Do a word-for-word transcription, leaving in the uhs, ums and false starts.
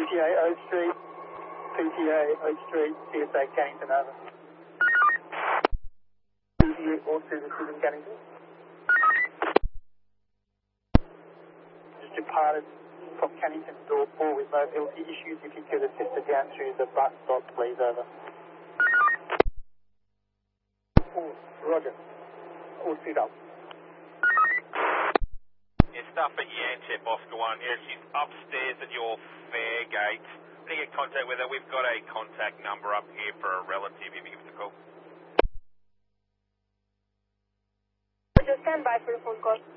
T A Oak Street, P T A Oak Street, C S A Cannington, over. P T A all services in Cannington. Just departed from Cannington door four with mobility issues. If you could assist her down through the bus stop, please, over. Roger. All set up. Yeah, stuff at Yanchep, Oscar one. Yeah, she's upstairs at your fare gate. When you get contact with her, we've got a contact number up here for a relative if you give us a call. Just stand by for the phone call.